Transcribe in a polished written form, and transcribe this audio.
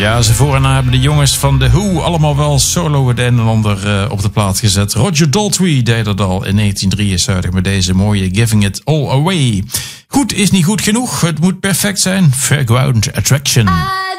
Ja, ze voor en na hebben de jongens van The Who allemaal wel solo het een en ander op de plaat gezet. Roger Daltrey deed dat al in 1973 met deze mooie Giving It All Away. Goed is niet goed genoeg, het moet perfect zijn. Fairground Attraction.